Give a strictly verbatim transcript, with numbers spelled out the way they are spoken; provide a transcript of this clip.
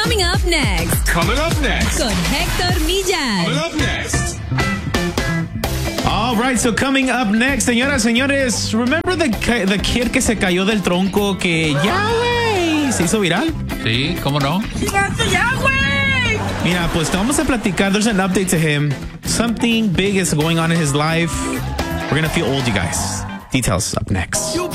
Coming up next. Coming up next. Con Héctor Millan. Coming up next. All right, so coming up next, señoras, señores, remember the, the kid que se cayó del tronco que ya, güey, se hizo viral? Sí, ¿cómo no? ¡Ya, güey! Mira, pues te vamos a platicar. There's an update to him. Something big is going on in his life. We're going to feel old, you guys. Details up next.